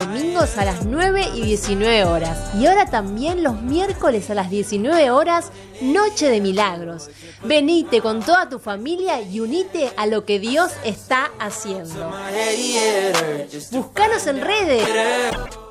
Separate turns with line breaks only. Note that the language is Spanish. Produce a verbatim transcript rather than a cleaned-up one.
domingos a las nueve y diecinueve horas. Y ahora también los miércoles a las diecinueve horas, Noche de Milagros. Venite con toda tu familia y unite a lo que Dios está haciendo. Búscanos en redes.